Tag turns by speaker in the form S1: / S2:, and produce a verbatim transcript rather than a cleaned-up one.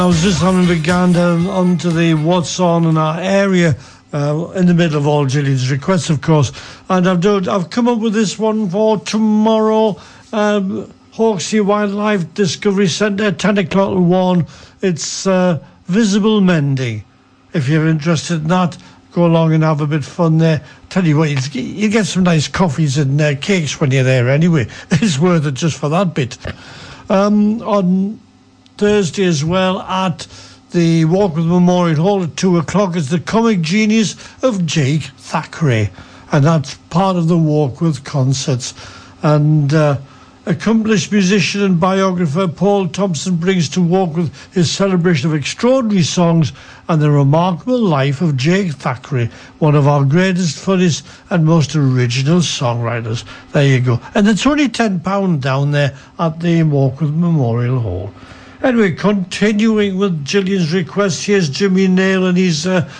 S1: I was just having a gander onto the what's on in our area, uh, in the middle of all Gillian's requests, of course. And I've done, I've come up with this one for tomorrow. Um, Hawksey Wildlife Discovery Centre, ten o'clock to one. It's uh, visible mending. If you're interested in that, go along and have a bit of fun there. Tell you what, you you get some nice coffees and uh, cakes when you're there anyway. It's worth it just for that bit. Um, on Thursday as well, at the Walk with Memorial Hall at two o'clock, is the comic genius of Jake Thackeray, and that's part of the Walk with concerts. And uh, accomplished musician and biographer Paul Thompson brings to Walk with his celebration of extraordinary songs and the remarkable life of Jake Thackeray, one of our greatest, funniest and most original songwriters. There you go. And it's only ten pounds down there at the Walk with Memorial Hall. Anyway, continuing with Gillian's request, here's Jimmy Nail and his uh,